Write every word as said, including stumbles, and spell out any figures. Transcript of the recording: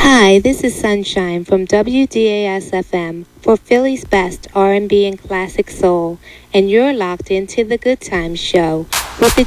Hi, this is Sunshine from W D A S F M for Philly's best R and B and classic soul, and you're locked into the Good Times Show with the